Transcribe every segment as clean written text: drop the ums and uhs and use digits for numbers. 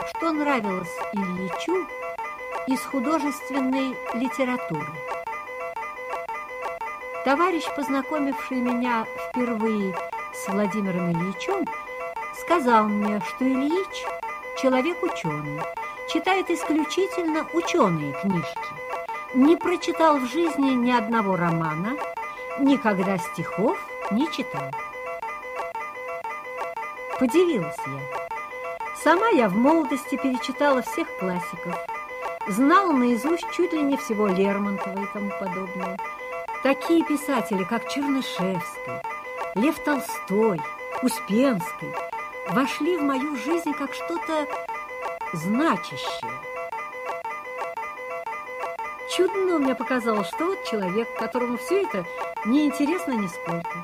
что нравилось Ильичу из художественной литературы. Товарищ, познакомивший меня впервые с Владимиром Ильичем, сказал мне, что Ильич – человек ученый, читает исключительно ученые книжки, не прочитал в жизни ни одного романа, никогда стихов не читал. Подивилась я. Сама я в молодости перечитала всех классиков, знала наизусть чуть ли не всего Лермонтова и тому подобное. Такие писатели, как Чернышевский, Лев Толстой, Успенский, вошли в мою жизнь как что-то значащее. Чудно мне показалось, что вот человек, которому все это не интересно нисколько.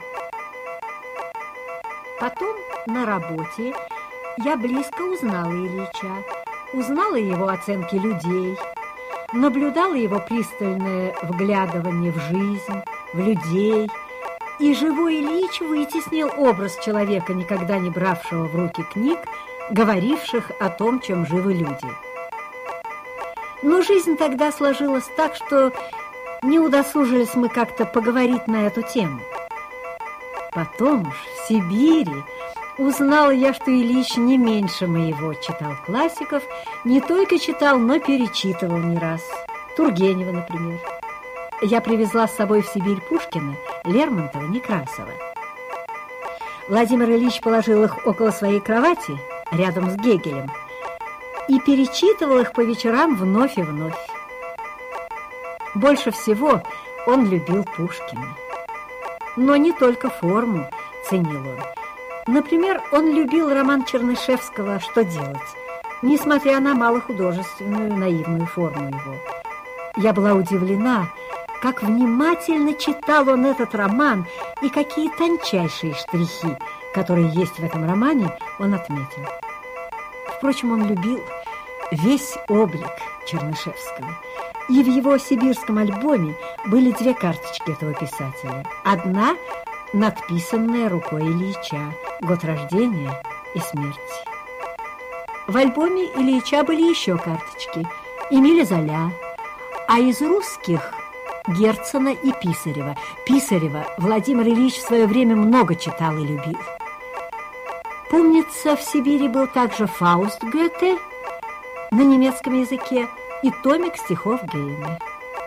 Потом на работе я близко узнала Ильича, узнала его оценки людей, наблюдала его пристальное вглядывание в жизнь, в людей, и живой Ильич вытеснил образ человека, никогда не бравшего в руки книг, говоривших о том, чем живы люди. Но жизнь тогда сложилась так, что не удосужились мы как-то поговорить на эту тему. Потом уж в Сибири узнала я, что Ильич не меньше моего читал классиков, не только читал, но перечитывал не раз. Тургенева, например. Я привезла с собой в Сибирь Пушкина, Лермонтова, Некрасова. Владимир Ильич положил их около своей кровати, рядом с Гегелем, и перечитывал их по вечерам вновь и вновь. Больше всего он любил Пушкина. Но не только форму ценил он. Например, он любил роман Чернышевского «Что делать?», несмотря на малохудожественную наивную форму его. Я была удивлена, как внимательно читал он этот роман и какие тончайшие штрихи, которые есть в этом романе, он отметил. Впрочем, он любил весь облик Чернышевского. И в его сибирском альбоме были две карточки этого писателя. Одна надписанная рукой Ильича, год рождения и смерти. В альбоме Ильича были еще карточки Эмиля Золя, а из русских Герцена и Писарева. Писарева Владимир Ильич в свое время много читал и любил. Помнится, в Сибири был также Фауст Гёте на немецком языке и томик стихов Гейне.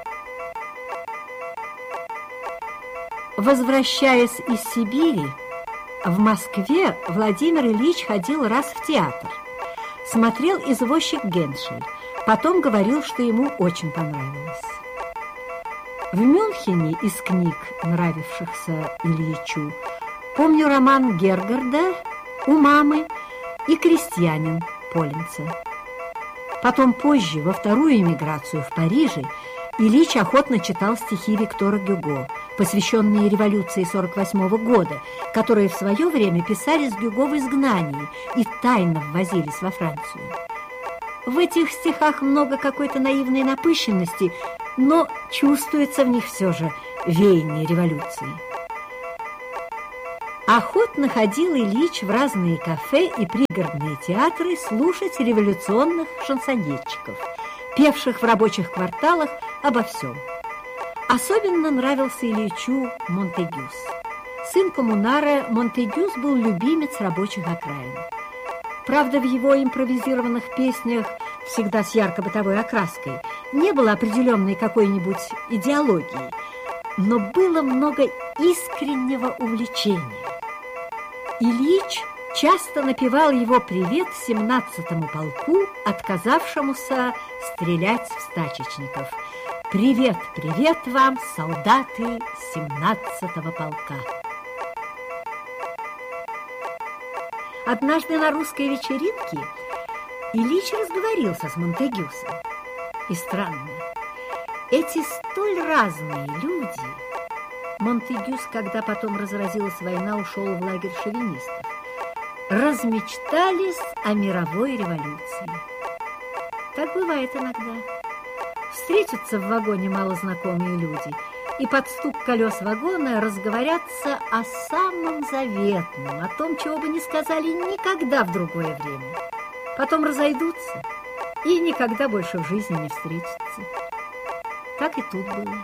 Возвращаясь из Сибири, в Москве Владимир Ильич ходил раз в театр. Смотрел «Извозчик Геншель», потом говорил, что ему очень понравилось. В Мюнхене из книг, нравившихся Ильичу, помню роман Гергарда «У мамы» и «Крестьянин» Полинца. Потом позже, во вторую эмиграцию в Париже, Ильич охотно читал стихи Виктора Гюго, посвященные революции 1948 года, которые в свое время писали с Гюго в изгнании и тайно ввозились во Францию. В этих стихах много какой-то наивной напыщенности, но чувствуется в них все же веяние революции. Охотно ходил Ильич в разные кафе и пригородные театры слушать революционных шансонетчиков, певших в рабочих кварталах обо всем. Особенно нравился Ильичу Монтегюс. Сын коммунара, Монтегюс был любимец рабочих окраин. Правда, в его импровизированных песнях, всегда с ярко-бытовой окраской, не было определенной какой-нибудь идеологии, но было много искреннего увлечения. Ильич часто напевал его привет 17-му полку, отказавшемуся стрелять в стачечников. «Привет, привет вам, солдаты 17-го полка!» Однажды на русской вечеринке Ильич разговорился с Монтегюсом. И странно, эти столь разные люди... Монтегюс, когда потом разразилась война, ушел в лагерь шовинистов, размечтались о мировой революции. Так бывает иногда. Встретятся в вагоне малознакомые люди и под стук колес вагона разговорятся о самом заветном, о том, чего бы не сказали никогда в другое время. потом разойдутся и никогда больше в жизни не встретятся. Так и тут было.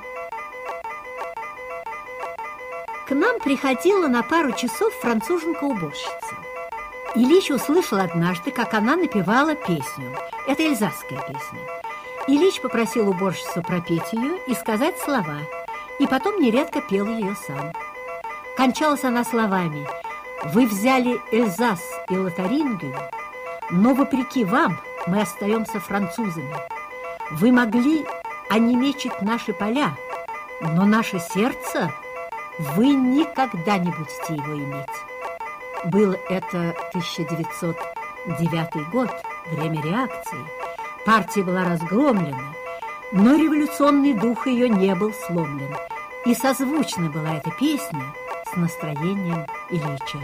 К нам приходила на пару часов француженка-уборщица. Ильич услышал однажды, как она напевала песню. Это эльзасская песня. Ильич попросил уборщицу пропеть ее и сказать слова, и потом нередко пел ее сам. Кончалась она словами: «Вы взяли Эльзас и Лотарингию, но вопреки вам мы остаемся французами. Вы могли онемечить наши поля, но наше сердце вы никогда не будете его иметь». Был это 1909 год, время реакции. Партия была разгромлена, но революционный дух ее не был сломлен. И созвучна была эта песня с настроением Ильича.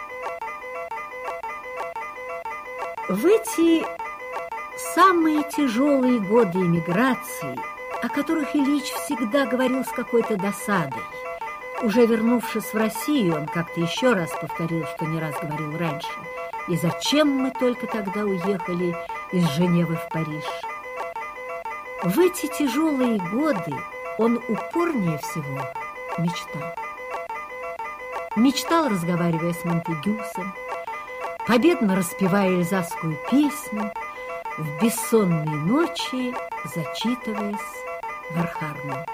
В эти самые тяжелые годы эмиграции, о которых Ильич всегда говорил с какой-то досадой, уже вернувшись в Россию, он как-то еще раз повторил, что не раз говорил раньше: «И зачем мы только тогда уехали из Женевы в Париж?» В эти тяжелые годы он упорнее всего мечтал. Мечтал, разговаривая с Монтегюсом, победно распевая эльзасскую песню, в бессонные ночи зачитываясь Вархарну.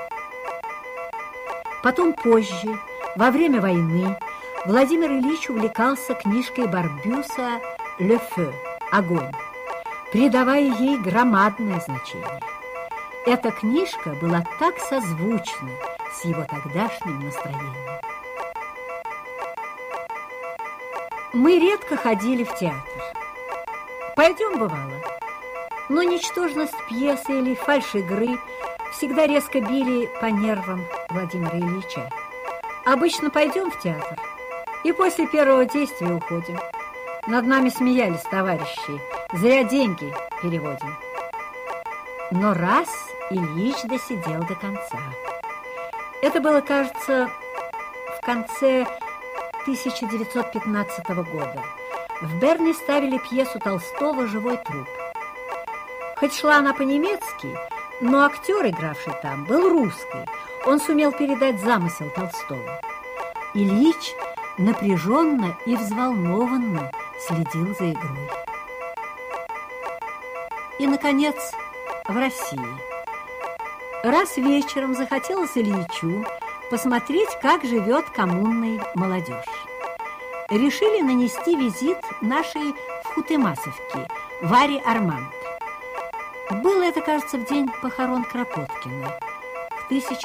Потом позже, во время войны, Владимир Ильич увлекался книжкой Барбюса «Le Feu» – «Огонь», придавая ей громадное значение. Эта книжка была так созвучна с его тогдашним настроением. Мы редко ходили в театр. Пойдем, бывало, но ничтожность пьесы или фальшь игры всегда резко били по нервам Владимира Ильича. Обычно пойдем в театр и после первого действия уходим. Над нами смеялись товарищи: зря деньги переводим. Но раз Ильич досидел до конца. Это было, кажется, в конце 1915 года. В Берне ставили пьесу Толстого «Живой труп». Хоть шла она по-немецки, но актер, игравший там, был русский. Он сумел передать замысел Толстого. Ильич напряженно и взволнованно следил за игрой. И, наконец, в России. Раз вечером захотелось Ильичу посмотреть, как живет коммунная молодежь. Решили нанести визит нашей вхутемасовке Варе Арманд. Было это, кажется, в день похорон Кропоткина в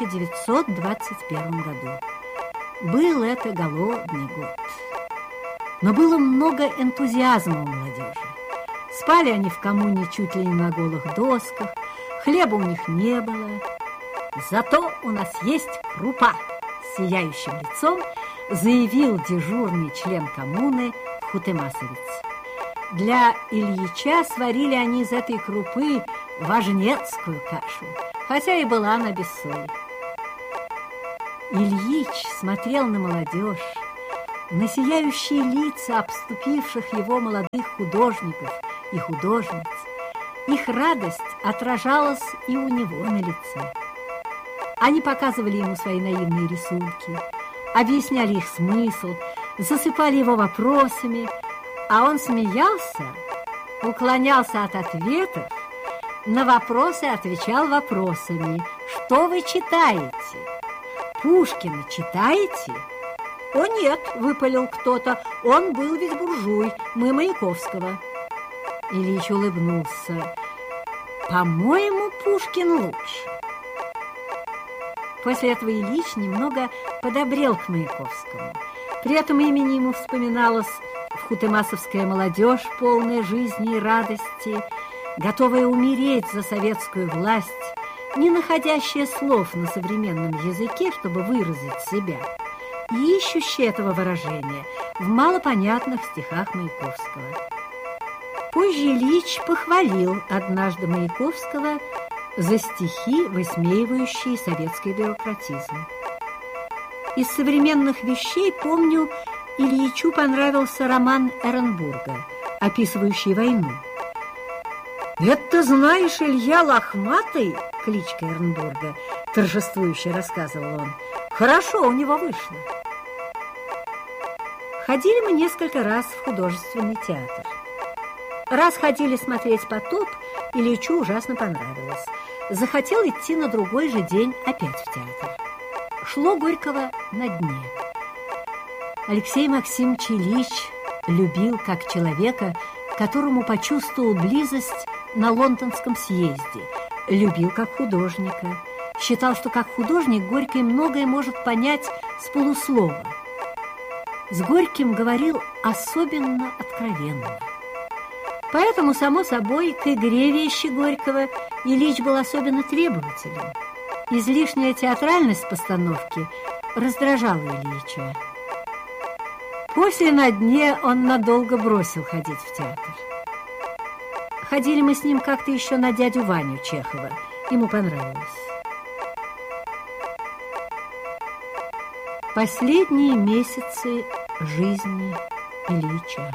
1921 году. Был это голодный год. Но было много энтузиазма у молодежи. Спали они в коммуне чуть ли не на голых досках, хлеба у них не было. Зато у нас есть крупа, с сияющим лицом заявил дежурный член коммуны Хутемасовец. Для Ильича сварили они из этой крупы важнецкую кашу, хотя и была она без соли. Ильич смотрел на молодежь, на сияющие лица обступивших его молодых художников и художниц. Их радость отражалась и у него на лице. Они показывали ему свои наивные рисунки, объясняли их смысл, засыпали его вопросами, а он смеялся, уклонялся от ответов, на вопросы отвечал вопросами. «Что вы читаете? Пушкина читаете?» «О нет», — выпалил кто-то, — «он был ведь буржуй, мы Маяковского». Ильич улыбнулся. «По-моему, Пушкин лучше». После этого Ильич немного подобрел к Маяковскому. При этом имени ему вспоминалась вхутемасовская молодежь, полная жизни и радости, готовая умереть за советскую власть, не находящая слов на современном языке, чтобы выразить себя, и ищущая этого выражения в малопонятных стихах Маяковского. Позже Ильич похвалил однажды Маяковского за стихи, высмеивающие советский бюрократизм. Из современных вещей, помню, Ильичу понравился роман Эренбурга описывающий войну. «Это, знаешь, Илья Лохматый, кличка Эрнбурга», торжествующе рассказывал он. «Хорошо у него вышло». Ходили мы несколько раз в художественный театр. Раз ходили смотреть «Потоп», Ильичу ужасно понравилось. Захотел идти на другой же день опять в театр. Шло Горького на дне. Алексей Максимович Ильич любил как человека, которому почувствовал близость на Лондонском съезде. Любил как художника. Считал, что как художник Горький многое может понять с полуслова. С Горьким говорил особенно откровенно. Поэтому, само собой, к игре вещи Горького Ильич был особенно требователен. Излишняя театральность постановки раздражала Ильича. После «На дне» он надолго бросил ходить в театр. Ходили мы с ним как-то еще на дядю Ваню Чехова. Ему понравилось. Последние месяцы жизни Ильича.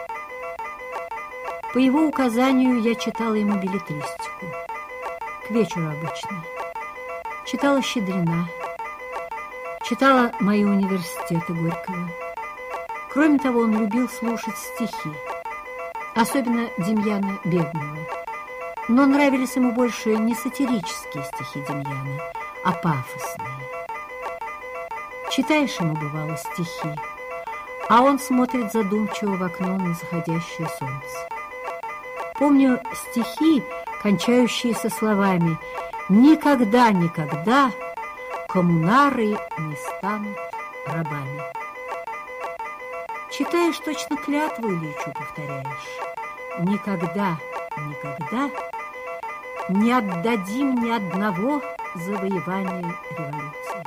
По его указанию я читала ему беллетристику. К вечеру обычно. Читала Щедрина. Читала мои университеты Горького. Кроме того, он любил слушать стихи. Особенно Демьяна Бедного. Но нравились ему больше не сатирические стихи Демьяна, а пафосные. Читаешь ему, бывало, стихи, а он смотрит задумчиво в окно на заходящее солнце. Помню стихи, кончающиеся словами «Никогда, никогда коммунары не станут рабами». Читаешь, точно клятву Ильичу повторяешь. «Никогда, никогда не отдадим ни одного завоевания революции».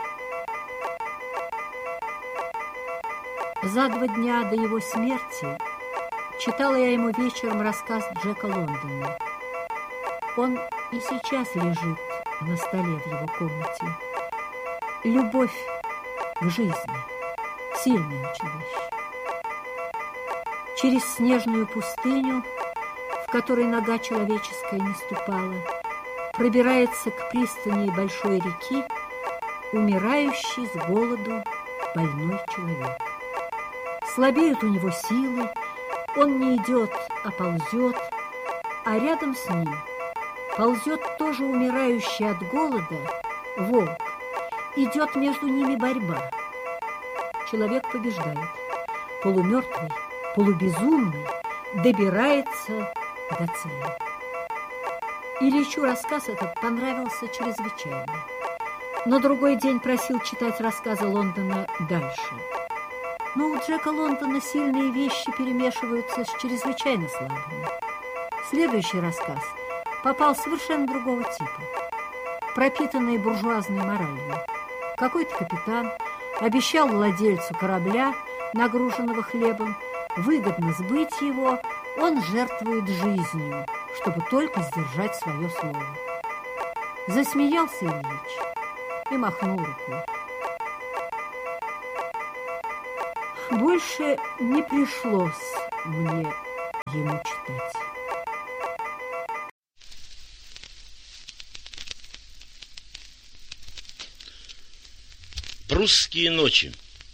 За 2 дня до его смерти читала я ему вечером рассказ Джека Лондона. Он и сейчас лежит на столе в его комнате. Любовь к жизни. Сильная очень вещь. Через снежную пустыню, в которой нога человеческая не ступала, пробирается к пристани большой реки умирающий с голоду больной человек. Слабеют у него силы, он не идет, а ползет, а рядом с ним ползет тоже умирающий от голода волк. Идет между ними борьба. Человек побеждает. Полумертвый, полубезумный добирается до цели. Ильичу рассказ этот понравился чрезвычайно. На другой день просил читать рассказы Лондона дальше. Но у Джека Лондона сильные вещи перемешиваются с чрезвычайно слабыми. Следующий рассказ попал совершенно другого типа, пропитанный буржуазной моралью. Какой-то капитан обещал владельцу корабля, нагруженного хлебом, выгодно сбыть его, он жертвует жизнью, чтобы только сдержать свое слово. Засмеялся Ильич и махнул рукой. Больше не пришлось мне ему читать. «Прусские ночи».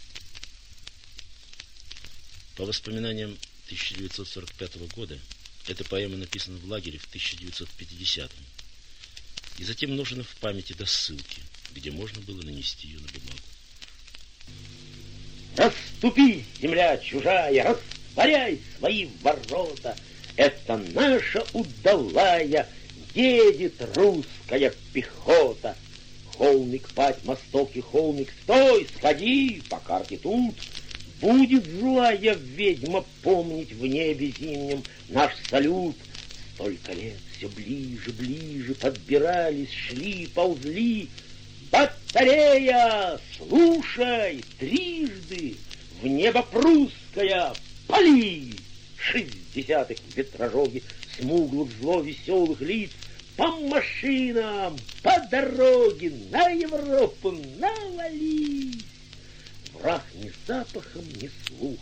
По воспоминаниям 1945 года, эта поэма написана в лагере в 1950-м и затем множена в памяти до ссылки, где можно было нанести ее на бумагу. Расступи, земля чужая, растворяй свои ворота. Это наша удалая едет русская пехота. Холмик, пать, мосток и холмик, стой, сходи, по карте тут. Будет злая ведьма помнить в небе зимнем наш салют. Столько лет все ближе, ближе подбирались, шли, ползли. Батарея, слушай, трижды в небо прусское пали! 60-х в ветрожоге смуглых зло веселых лиц по машинам, по дороге на Европу навались. Враг ни запахом, ни слухом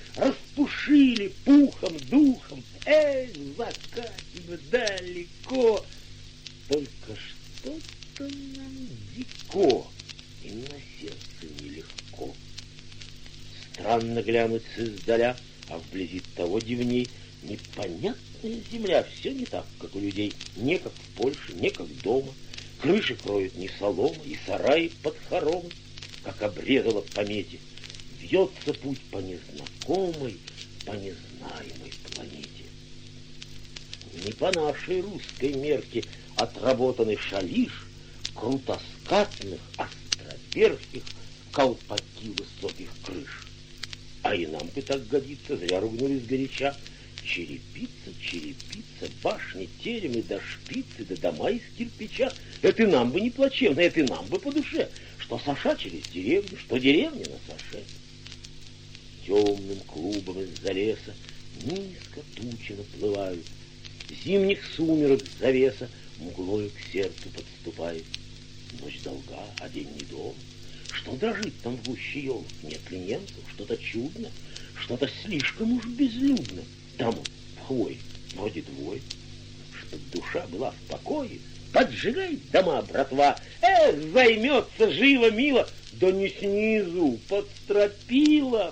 распушили пухом, духом. Эх, закатим далеко. Только что-то нам дико, и на сердце нелегко. Странно глянуть издаля, а вблизи того дивней. Непонятная земля, все не так, как у людей. Не как в Польше, не как дома. Крыши кроют не солома, и сараи под хоромы, как обрезала по мете. Вьется путь по незнакомой, по незнаемой планете. Не по нашей русской мерке отработанный шалиш крутоскатных, островерхих колпаки высоких крыш. А и нам бы так годится, зря ругнулись горяча. Черепица, черепица, башни, теремы, до шпицы, до дома из кирпича. Это и нам бы не плачевно, это и нам бы по душе. Что Саша через деревню, что деревня на Саше. Темным клубом из-за леса низко тучи наплывают. Зимних сумерок завеса мглою к сердцу подступает. Ночь долга, а день недолг. Что дрожит там в гуще елок? Нет ли немцев? Что-то чудно, что-то слишком уж безлюдно. Там хвой, вроде двое. Чтоб душа была в покое, поджигай дома, братва. Эх, займется живо-мило. Да не снизу, подстропила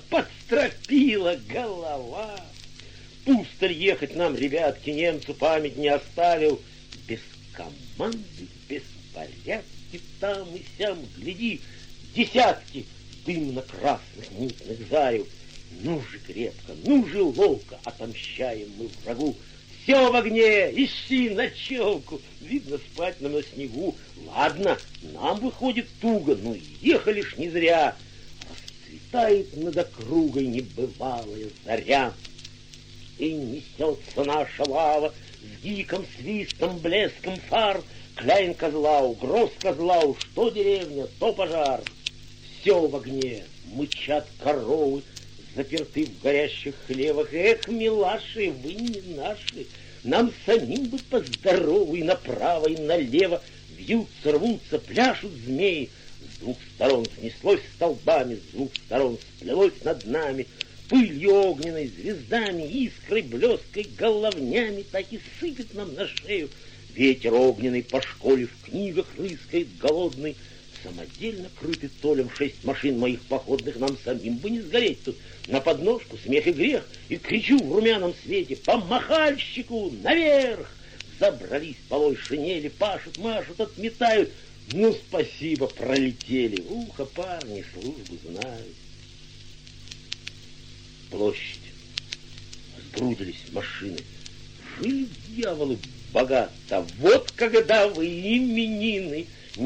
голова. Пустоль ехать нам, ребятки, немцу память не оставил. Без команды, без порядки, там и сям, гляди, десятки дымно-красных мутных зарев. Ну же крепко, ну же ловко отомщаем мы врагу. Все в огне, ищи ночевку. Видно, спать нам на снегу. Ладно, нам выходит туго, но ехали ж не зря. Расцветает над округой небывалая заря. И несется наша лава с диким свистом, блеском фар. Кляйн Козлау, гроз Козлау, что деревня, то пожар. Все в огне, мычат коровы, заперты в горящих хлевах. Эх, милаши, вы не наши, нам самим бы поздоровы. И направо, и налево вьются, рвутся, пляшут змеи. С двух сторон снеслось столбами, с двух сторон сплелось над нами. Пылью огненной, звездами, искрой, блеской, головнями так и сыпет нам на шею. Ветер огненный по школе в книгах рыскает голодный. Самодельно крыты толем 6 машин моих походных, нам самим бы не сгореть тут. На подножку смех и грех, и кричу в румяном свете: по махальщику наверх! Забрались полой шинели, пашут, машут, отметают. Ну, спасибо, пролетели. Ухо, парни, службу знают. Площадь. Сгрудились машины. Жили дьяволы богато. Вот когда вы именины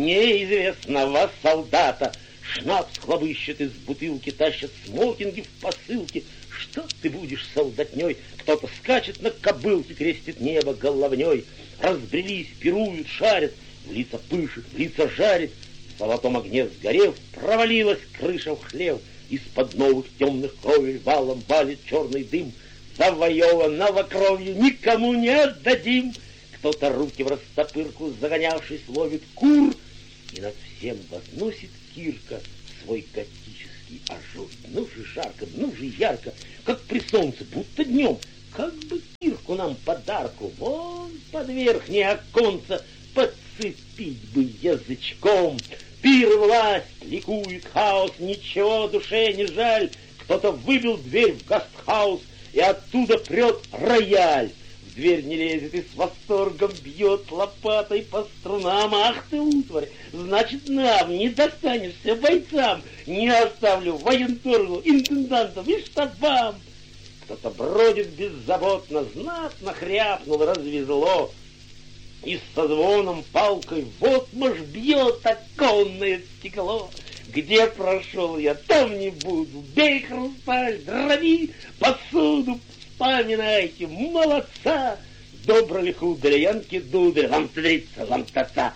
неизвестного солдата. Шнапс хлобыщет из бутылки, тащат смокинги в посылке. Что ты будешь солдатней? Кто-то скачет на кобылке, крестит небо головней. Разбрелись, пируют, шарят, в лица пышет, в лица жарит. В золотом огне сгорев, провалилась крыша в хлев. Из-под новых темных кровель валом валит черный дым. Завоеванного кровью никому не отдадим. Кто-то руки в растопырку, загонявшись, ловит кур, и над всем возносит кирка свой готический ожог. Ну же жарко, ну же ярко, как при солнце, будто днем. Как бы кирку нам подарку вон под верхнее оконце подцепить бы язычком. Пир, власть, ликует хаос, ничего душе не жаль. Кто-то выбил дверь в гастхаус, и оттуда прет рояль. В дверь не лезет и с восторгом бьет лопатой по струнам. Ах ты, утварь, значит, нам не достанешься бойцам. Не оставлю военторгу, интендантам и штабам. Кто-то бродит беззаботно, знатно хряпнул, развезло. И со звоном палкой вот мож бьет оконное стекло. Где прошел я, там не буду. Бей хрусталь, дроби посуду, вспоминайте, молодца. Добрый хударь, янки дударь, ламтрица, ламтаца.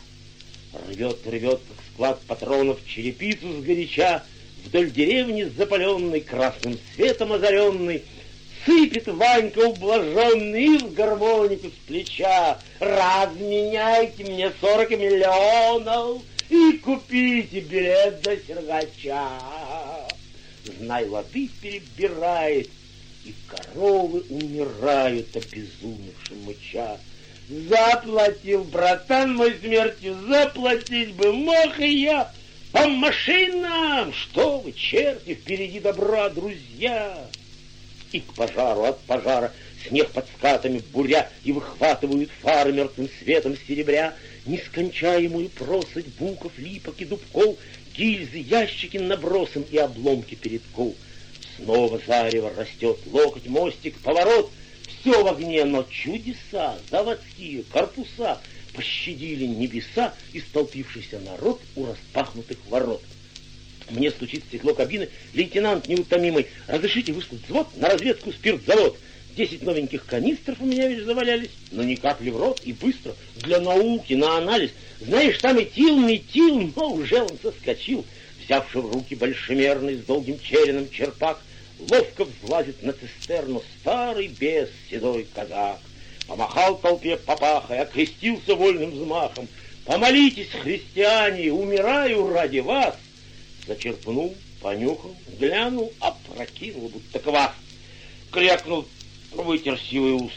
Рвет, как склад патронов, черепицу сгоряча. Вдоль деревни запаленной, красным светом озаренной, сыпет Ванька ублаженный и в гармонику с плеча. Разменяйте мне 40 миллионов и купите билет до Сергача. Знай, лады перебирает, и коровы умирают, обезумевшим мыча. Заплатил, братан мой, смертью, заплатить бы мог и я. По машинам! Что вы, черти, впереди добра, друзья! И к пожару, от пожара, снег под скатами буря, и выхватывают фары мертвым светом серебря нескончаемую просыть буков, липок и дубков, гильзы, ящики набросом и обломки передков. Снова зарево растет, локоть, мостик, поворот. Все в огне, но чудеса, заводские корпуса пощадили небеса и столпившийся народ у распахнутых ворот. Мне стучит в стекло кабины лейтенант неутомимый. Разрешите выслать взвод на разведку спиртзавод. 10 новеньких канистров у меня ведь завалялись, но ни капли в рот и быстро для науки, на анализ. Знаешь, там метил, но уже он соскочил, взявший в руки большемерный с долгим череном черпак. Ловко взлазит на цистерну старый бес, седой казак. Помахал толпе папахой, окрестился вольным взмахом. Помолитесь, христиане, умираю ради вас. Зачерпнул, понюхал, глянул, опрокинул, будто квас. Крякнул, вытер силой ус.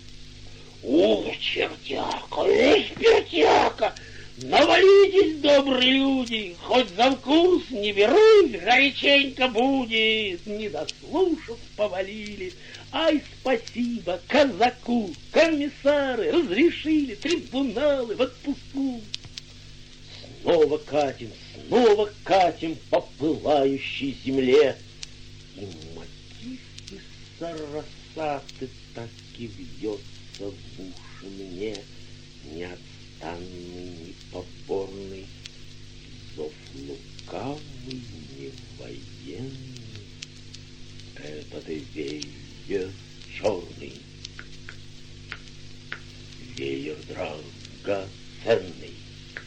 Чертяка, спиртяка! Навалитесь, добрые люди, хоть за вкус не берусь, горяченько будет. Не дослушав, повалили. Ай, спасибо казаку, комиссары разрешили, трибуналы в отпуску. Снова катим по пылающей земле. И мотив из сарасаты так и вьется в уши мне. Неотстанный, непоборный, зов лукавый, не военный. Этот веер черный, веер драгоценный.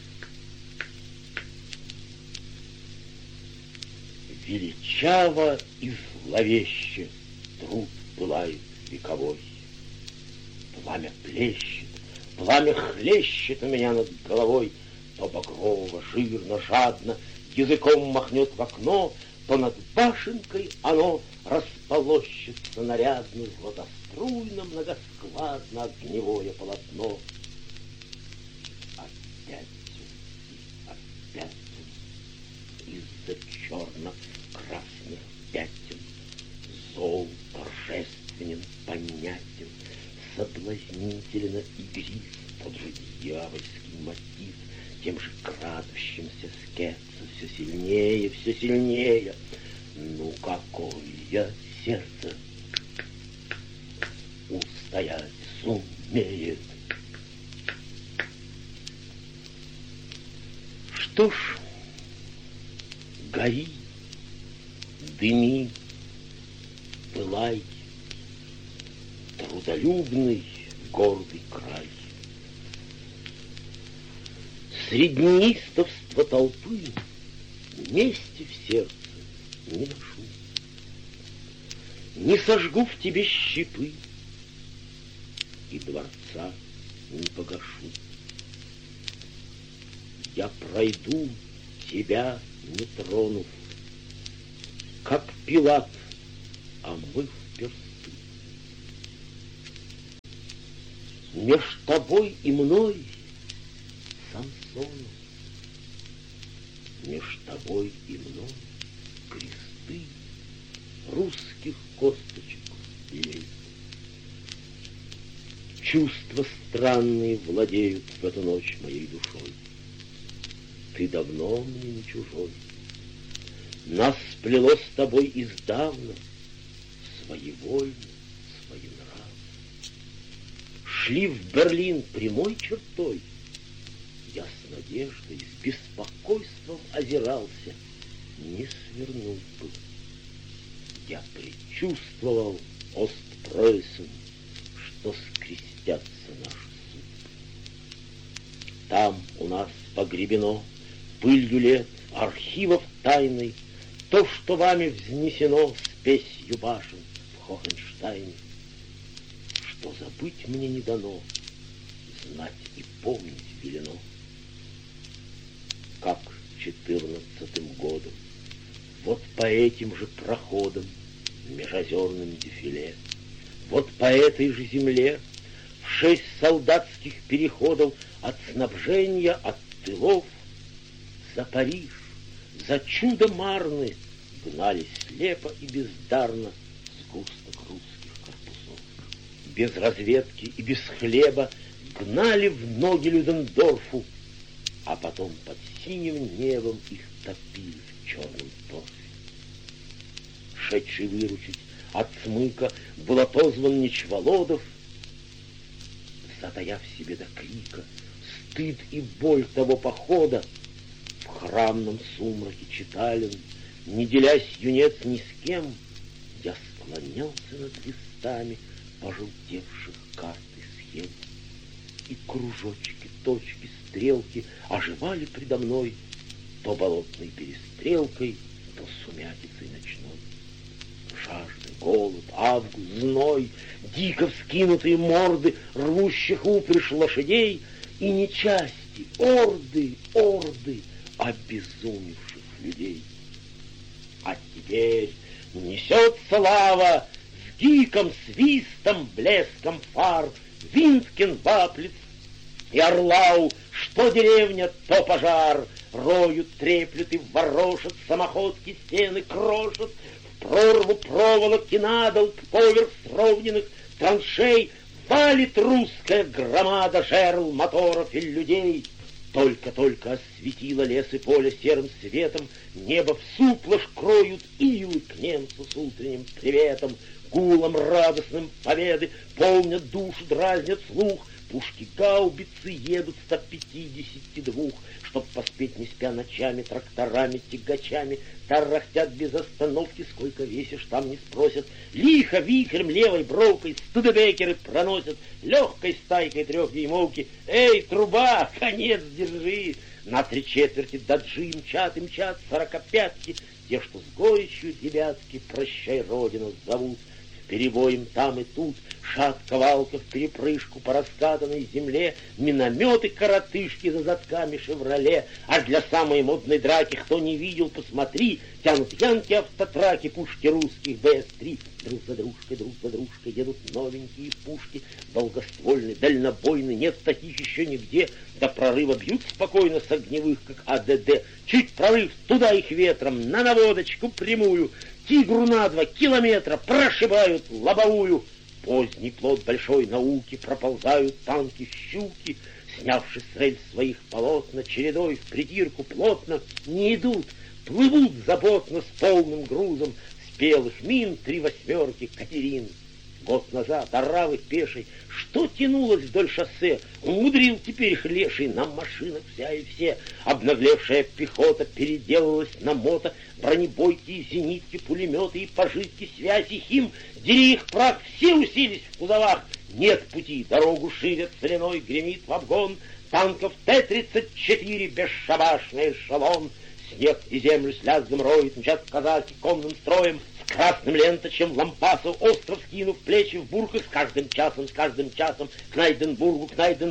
Величаво и зловеще труд пылает вековой. Пламя плещет, пламя хлещет у меня над головой. То багрово, жирно, жадно языком махнет в окно, то над башенкой оно располощется нарядно, златоструйно, многоскладно огневое полотно. Опять из-за черно-красных пятен зол торжественен, понятен, соблазнительно игрист тот же дьявольский мотив, тем же крадущимся скетса все сильнее. Ну, какое сердце устоять сумеет? Что ж, гори, дыми, пылай, трудолюбный гордый край. Среди неистовства толпы мести в сердце не ношу, не сожгу в тебе щепы и дворца не погашу. Я пройду, тебя не тронув, как Пилат, омыв персты. Меж тобой и мной, Самсонов, меж тобой и мной кресты русских косточек лей. Чувства странные владеют в эту ночь моей душой. Ты давно мне не чужой. Нас сплело с тобой издавна, своевольно, своенравно. Шли в Берлин прямой чертой. Я с надеждой, с беспокойством озирался, не свернул бы. Я предчувствовал Остпрeußen, что скрестятся наши судьбы. Там у нас погребено пылью лет, архивов тайной, то, что вами взнесено спесью башен в Хохенштайне. Что забыть мне не дано, знать и помнить велено. Как 14-м годом, вот по этим же проходам межозерным дефиле. Вот по этой же земле в 6 солдатских переходов от снабжения, от тылов за Париж, за чудо Марны гнались слепо и бездарно сгусток русских корпусов. Без разведки и без хлеба гнали в ноги Людендорфу, а потом под синим небом их топили в черном торфе. Шедший выручить от смыка был отозван Нечволодов, затаяв себе до крика стыд и боль того похода. В храмном сумраке читален, не делясь юнец ни с кем, я склонялся над листами пожелтевших карт и схем. И кружочки, точки, стрелки оживали предо мной то болотной перестрелкой, то сумятицей ночной. Жажда, голод, август, зной, дико вскинутые морды рвущих упряжь лошадей и не части, орды, орды обезумевших людей. А теперь несется лава с гиком, свистом, блеском фар, Винткен, Ваплиц и Орлау, что деревня, то пожар, роют, треплют и ворошат, самоходки стены крошат, в прорву проволоки надол поверх сровненных траншей валит русская громада жерл, моторов и людей. Только-только осветило лес и поле серым светом, небо в суплаж кроют илы к немцу с утренним приветом, гулом радостным победы полнят душу, дразнят слух, пушки-гаубицы едут 152, чтоб поспеть не спя ночами, тракторами, тягачами, тарахтят без остановки, сколько весишь, там не спросят, лихо вихрем левой бровкой студебекеры проносят, легкой стайкой 3-дюймовки, эй, труба, конец держи, на 3/4 даджи мчат и мчат 45-ки, те, что с горечью ребятки прощай, родину зовут, перебоем там и тут, шатка-валка вперепрыжку по раскатанной земле, минометы-коротышки за задками «Шевроле», а для самой модной драки, кто не видел, посмотри, тянут янки автотраки, пушки русских БС-3, друг за дружкой едут новенькие пушки, долгоствольные, дальнобойные, нет таких еще нигде, до прорыва бьют спокойно с огневых, как АДД, чуть прорыв, туда их ветром, на наводочку прямую, тигру на 2 километра прошибают лобовую. Поздний плод большой науки проползают танки-щуки, снявши с рельс своих полотна, чередой в притирку плотно не идут, плывут заботно с полным грузом спелых мин 3 восьмерки Катерин. Год назад оравы пешей, что тянулось вдоль шоссе, умудрил теперь их леший, на машинах вся и все. Обнаглевшая пехота переделалась на мото, бронебойки и зенитки, пулеметы и пожитки, связи, хим, дери их прах, все уселись в кузовах. Нет пути, дорогу ширят соляной, гремит в обгон, танков Т-34, бесшабашный эшелон. Снег и землю с лязгом роет, мчат казаки конным строем, с красным ленточем лампасов, остров скинув плечи в бурках, с каждым часом, к Найденбургу.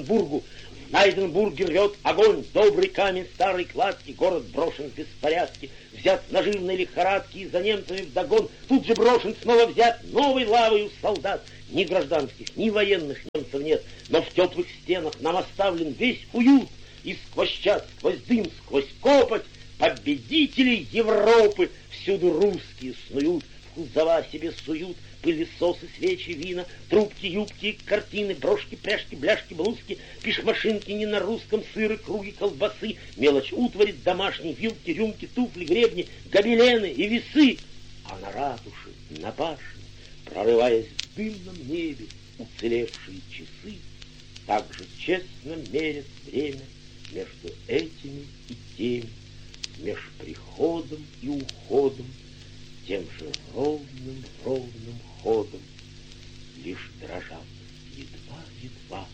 В Найденбурге рвет огонь, добрый камень старой кладки, город брошен в беспорядке, взят в наживной лихорадке и за немцами вдогон, тут же брошен, снова взят новой лавою солдат. Ни гражданских, ни военных немцев нет, но в теплых стенах нам оставлен весь уют, и сквозь чад, сквозь дым, сквозь копоть победители Европы всюду русские снуют, в кузова себе суют пылесосы, свечи, вина, трубки, юбки, картины, брошки, пряжки, бляшки, блузки, пишмашинки не на русском, сыры, круги, колбасы, мелочь утварь домашней, вилки, рюмки, туфли, гребни, гобелены и весы. А на ратуше, на башне, прорываясь в дымном небе, уцелевшие часы также честно мерят время между этими и теми, меж приходом и уходом, тем же ровным ходом, лишь дрожат едва-едва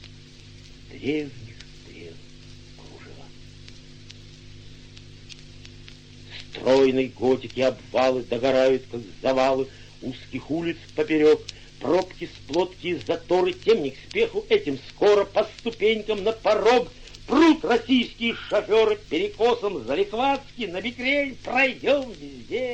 древних стрел кружева. Стройной готики обвалы догорают, как завалы узких улиц поперек, пробки, сплотки и заторы, тем не к спеху этим скоро по ступенькам на порог прут российские шоферы перекосом залихватски, на бикрень пройдем везде.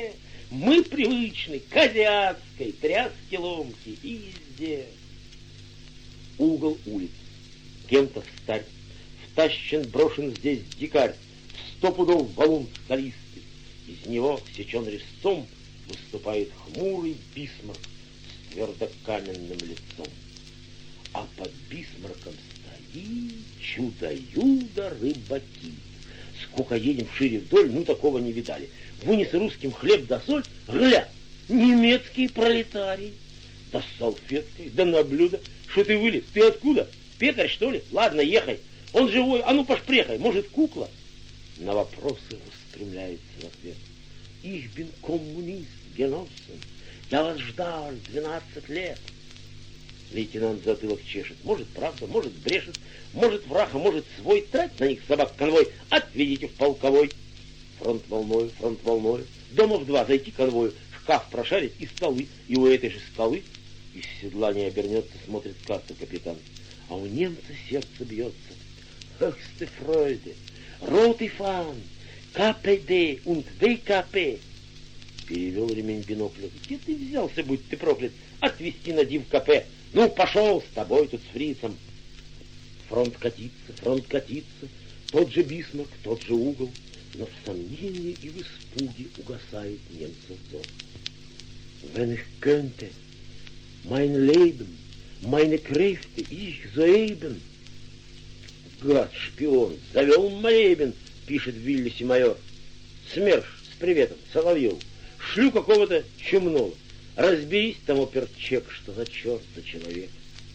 Мы привычны к азиатской тряске ломки и везде. Угол улиц, кем-то встарь, втащен, брошен здесь дикарь, в 100 пудов валун скалистый. Из него, сечен резцом, выступает хмурый Бисмарк с твердокаменным лицом. А под Бисмарком стоит чудо-юдо рыбаки. Сколько едем вшире вдоль, ну такого не видали. Вынес русским хлеб да соль, гля, немецкий пролетарий. Да с салфеткой, да на блюдо. Что ты вылез? Ты откуда? Пекарь, что ли? Ладно, ехай. Он живой, а ну пошпрехай, может, кукла? На вопросы устремляется в ответ. Ich bin Kommunist, Genossen. Я вас ждал 12 лет. Лейтенант затылок чешет. Может, правда, может, брешет, может, враг, а может, свой. Трать на них собак конвой, отведите в полковой. Фронт волною. Дома в 2 зайти конвою, шкаф прошарить и столы. И у этой же скалы из седла не обернется, смотрит карту капитан. А у немца сердце бьется. Höchste Freude, rote Fahnen, КПД und ВКП. Перевел ремень бинокля. Где ты взялся, будь ты проклят, отвезти на див КП? Ну, пошел с тобой тут с фрицем. Фронт катится, тот же Бисмарк, тот же угол, но в сомнении и в испуге угасает немцев взор. Wenn ich könnte, mein Leben, meine Kräfte, ich soeben. Гад, шпион, завел молебен, пишет в Виллисе майор. СМЕРШ с приветом, Соловьев. Шлю какого-то чумного. Разберись там, оперчек, что за черт за человек.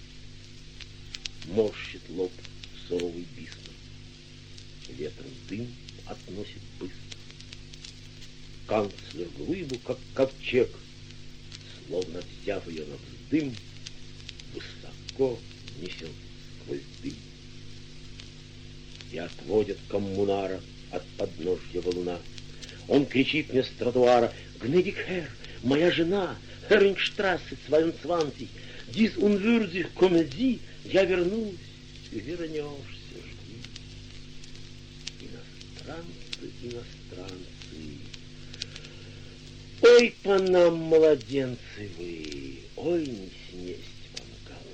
Морщит лоб суровый Бисмарк. Ветром дым относит быстро. Канцлер глыбу, как ковчег, словно взяв ее на вздым, высоко несет сквозь дым. И отводят коммунара от подножья валуна. Он кричит мне с тротуара: «Гнедик Herr, моя жена, Херингштрассе 22, dies unwürdig kommen Sie, я вернусь, вернешься, жди». Иностранцы, ой, по нам, младенцы вы, ой, не снесть вам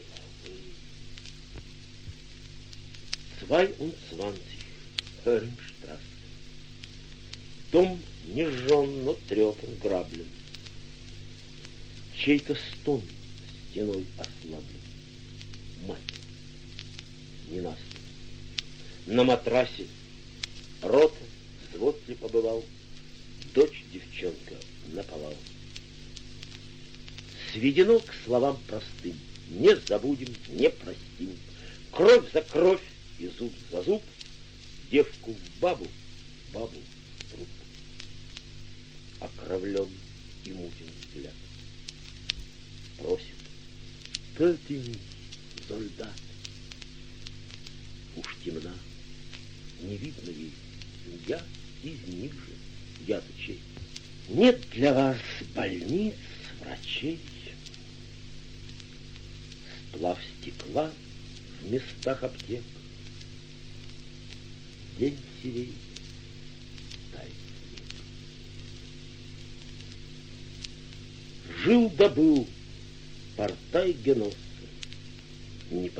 головы. 22, Херингштрассе. Дом не жжен, но трепан граблем. Чей-то стон стеной ослаблен. Мать, не нас. На матрасе рота, взвод ли побывал, дочь девчонка наповал. Сведено к словам простым: не забудем, не простим. Кровь за кровь и зуб за зуб, девку в бабу, бабу в труп. Окровлен и мутен взгляд. Просит: «Töte солдат». Уж темна, не видно ей, я из них же, я-то чей. Нет для вас больниц, врачей. Сплав стекла в местах аптек. День сирень, тает снег. Жил да был Партай Геноссе, не